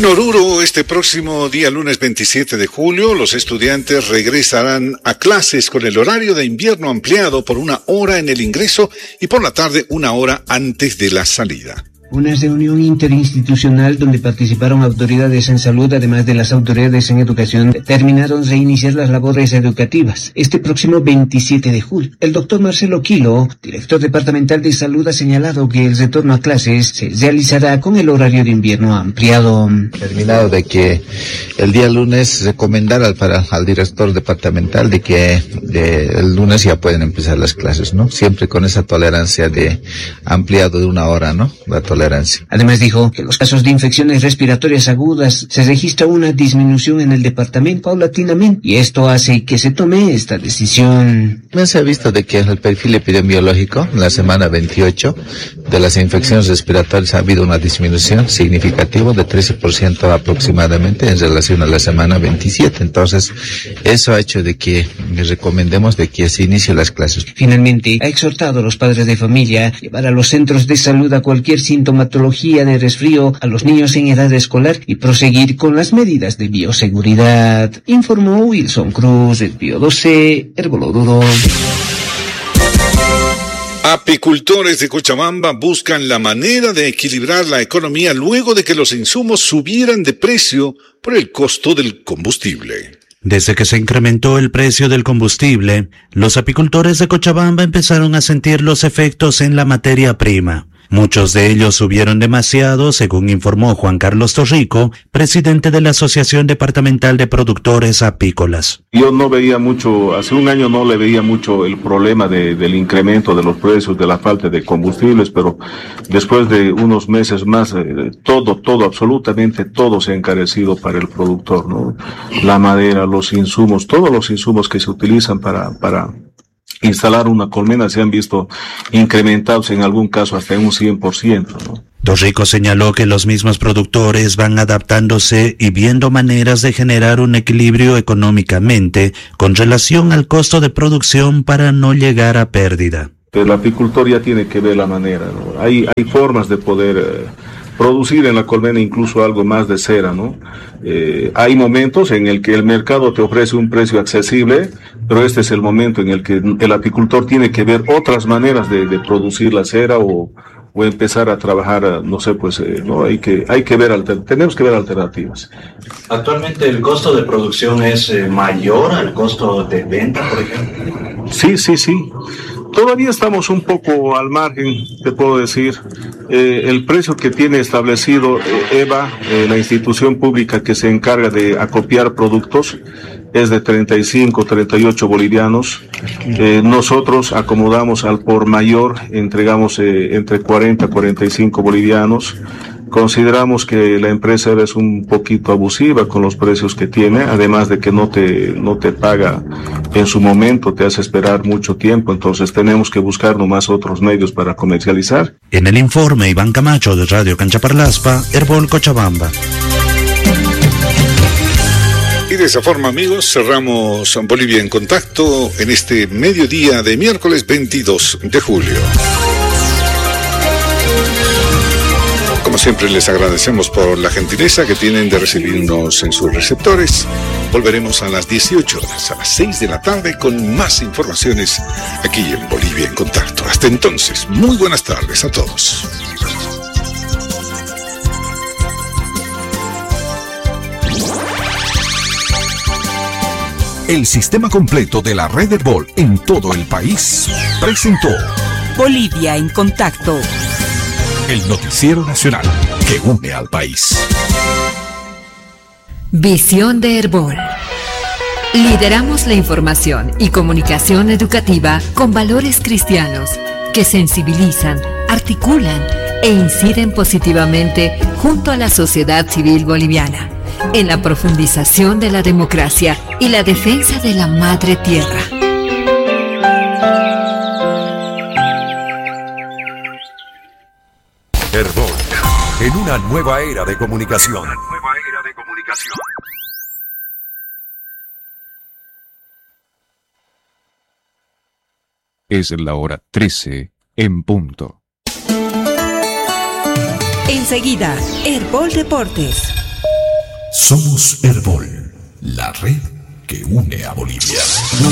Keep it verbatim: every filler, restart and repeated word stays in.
En Oruro, este próximo día lunes veintisiete de julio, los estudiantes regresarán a clases con el horario de invierno ampliado por una hora en el ingreso y por la tarde una hora antes de la salida. Una reunión interinstitucional donde participaron autoridades en salud, además de las autoridades en educación, determinaron reiniciar las labores educativas este próximo veintisiete de julio. El doctor Marcelo Quilo, director departamental de salud, ha señalado que el retorno a clases se realizará con el horario de invierno ampliado. Terminado de que el día lunes recomendar al, para, al director departamental de que de, el lunes ya pueden empezar las clases, ¿no? Siempre con esa tolerancia de ampliado de una hora, ¿no? La tolerancia. Además dijo que en los casos de infecciones respiratorias agudas se registra una disminución en el departamento paulatinamente y esto hace que se tome esta decisión. Se ha visto de que en el perfil epidemiológico, en la semana veintiocho, de las infecciones respiratorias ha habido una disminución significativa de trece por ciento aproximadamente en relación a la semana veintisiete. Entonces, eso ha hecho de que recomendemos de que se inicien las clases. Finalmente, ha exhortado a los padres de familia a llevar a los centros de salud a cualquier síntoma de resfrío a los niños en edad escolar y proseguir con las medidas de bioseguridad, informó Wilson Cruz, del Pío doce, Herboloruro. Apicultores de Cochabamba buscan la manera de equilibrar la economía luego de que los insumos subieran de precio por el costo del combustible. Desde que se incrementó el precio del combustible, los apicultores de Cochabamba empezaron a sentir los efectos en la materia prima. Muchos de ellos subieron demasiado, según informó Juan Carlos Torrico, presidente de la Asociación Departamental de Productores Apícolas. Yo no veía mucho, hace un año no le veía mucho el problema de, del incremento de los precios, de la falta de combustibles, pero después de unos meses más, eh, todo, todo, absolutamente todo se ha encarecido para el productor, ¿no? La madera, los insumos, todos los insumos que se utilizan para, para instalar una colmena se han visto incrementados en algún caso hasta en un cien por ciento, ¿no? Torrico señaló que los mismos productores van adaptándose y viendo maneras de generar un equilibrio económicamente con relación al costo de producción para no llegar a pérdida. El apicultor ya tiene que ver la manera, ¿no? Hay, hay formas de poder eh, producir en la colmena incluso algo más de cera, ¿no? Eh, hay momentos en el que el mercado te ofrece un precio accesible, pero este es el momento en el que el apicultor tiene que ver otras maneras de, de producir la cera o, o empezar a trabajar, no sé, pues, eh, no hay que hay que ver alter, tenemos que ver alternativas. Actualmente el costo de producción es eh, mayor al costo de venta, por ejemplo. Sí, sí, sí. Todavía estamos un poco al margen, te puedo decir. Eh, el precio que tiene establecido eh, EVA, eh, la institución pública que se encarga de acopiar productos, es de treinta y cinco, treinta y ocho bolivianos. Eh, nosotros acomodamos al por mayor, entregamos eh, entre cuarenta, cuarenta y cinco bolivianos. Consideramos que la empresa es un poquito abusiva con los precios que tiene, además de que no te, no te paga en su momento, te hace esperar mucho tiempo, entonces tenemos que buscar nomás otros medios para comercializar. En el informe, Iván Camacho de Radio Canchaparlaspa, Herbol Cochabamba. Y de esa forma, amigos, cerramos Bolivia en Contacto en este mediodía de miércoles veintidós de julio. Como siempre, les agradecemos por la gentileza que tienen de recibirnos en sus receptores. Volveremos a las dieciocho horas, a las seis de la tarde, con más informaciones aquí en Bolivia en Contacto. Hasta entonces, muy buenas tardes a todos. El sistema completo de la red Herbol en todo el país presentó Bolivia en Contacto, el noticiero nacional que une al país. Visión de Herbol. Lideramos la información y comunicación educativa con valores cristianos que sensibilizan, articulan e inciden positivamente junto a la sociedad civil boliviana en la profundización de la democracia y la defensa de la madre tierra. Herbol, en una nueva era de comunicación. Una nueva era de comunicación. Es la hora trece en punto. Enseguida, Herbol Deportes. Somos Herbol, la red que une a Bolivia.